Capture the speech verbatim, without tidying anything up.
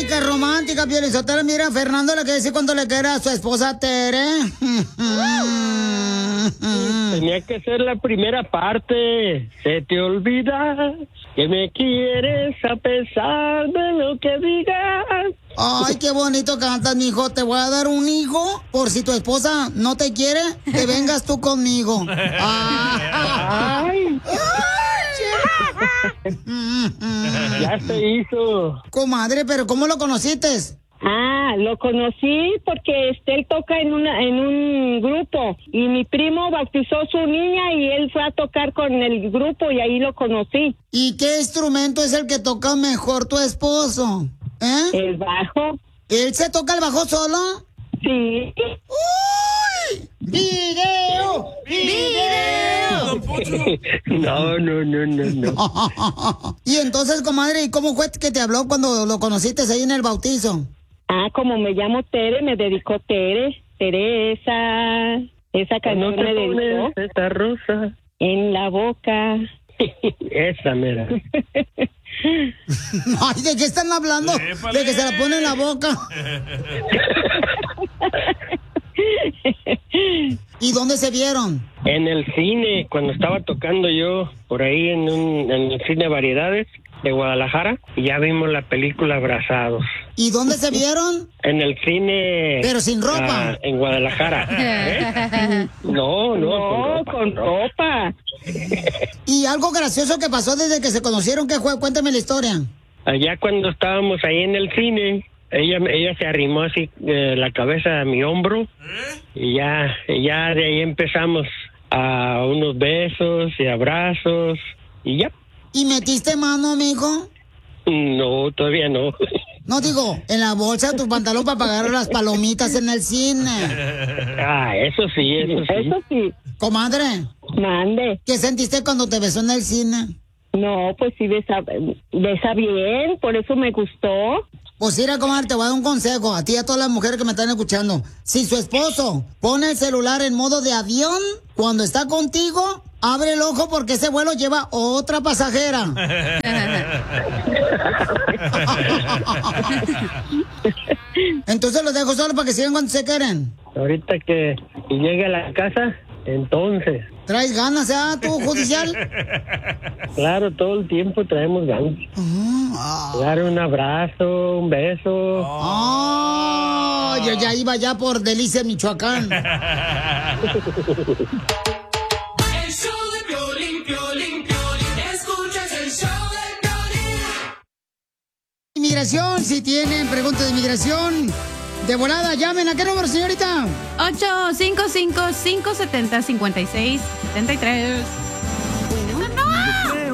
romántica, romántica, Piolizotelo. Mira, Fernando le quiere decir cuánto le quiere a su esposa Tere. Tenía que ser la primera parte. Se te olvida que me quieres a pesar de lo que digas. Ay, qué bonito cantas, mijo. Te voy a dar un hijo por si tu esposa no te quiere, que vengas tú conmigo. Ay. Ya se hizo. Comadre, pero ¿cómo lo conociste? Ah, lo conocí porque este, él toca en una en un grupo y mi primo bautizó a su niña y él fue a tocar con el grupo y ahí lo conocí. ¿Y qué instrumento es el que toca mejor tu esposo? ¿Eh? El bajo. ¿Él se toca el bajo solo? Sí. ¡Uy! ¡Video! ¡Video! No, no, no, no, no. Y entonces, comadre, ¿y cómo fue que te habló cuando lo conociste ahí en el bautizo? Ah, como me llamo Tere, me dedicó Tere. Teresa. Esa canción me dedicó. Esta rosa en la boca. Esa, mira. Ay, ¿de qué están hablando? ¡Épale! De que se la pone en la boca. ¿Y dónde se vieron? En el cine, cuando estaba tocando yo por ahí en, un, en el cine Variedades de Guadalajara, y ya vimos la película Abrazados. ¿Y dónde se vieron? En el cine... Pero sin ropa. Uh, en Guadalajara. ¿Eh? No, no, No, con ropa. con ropa. ¿Y algo gracioso que pasó desde que se conocieron? ¿Qué fue? Cuéntame la historia. Allá cuando estábamos ahí en el cine, ella ella se arrimó así eh, la cabeza a mi hombro, y ya, ya de ahí empezamos a unos besos y abrazos, y ya. ¿Y metiste mano, amigo? No, todavía no. No, digo, en la bolsa de tu pantalón para pagar las palomitas en el cine. Ah, eso sí, eso sí. Eso sí. Comadre, Mande. ¿qué sentiste cuando te besó en el cine? No, pues sí besa, besa bien, por eso me gustó. Pues mira, comadre, te voy a dar un consejo a ti y a todas las mujeres que me están escuchando. Si su esposo pone el celular en modo de avión, cuando está contigo, abre el ojo porque ese vuelo lleva otra pasajera. Entonces los dejo solo para que sigan cuando se quieren. Ahorita que llegue a la casa, entonces. ¿Traes ganas, eh, tú, judicial? Claro, todo el tiempo traemos ganas. Ah. Dar un abrazo, un beso. Oh, yo ya iba ya por Delicia, Michoacán. El show de Piolín, Piolín, Piolín. Escuchas el show de Piolín. Inmigración, si tienen preguntas de inmigración, de volada, llamen. ¿A qué número, señorita? ocho cinco cinco, cinco siete cero, cinco seis siete tres.